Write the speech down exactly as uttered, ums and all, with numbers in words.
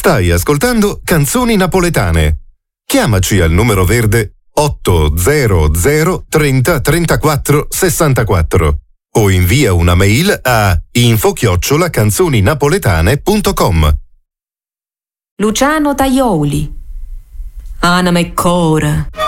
Stai ascoltando Canzoni Napoletane. Chiamaci al numero verde otto zero zero trenta trentaquattro sessantaquattro o invia una mail a info chiocciola canzoninapoletane punto com. Luciano Tajoli, Anima e Cora.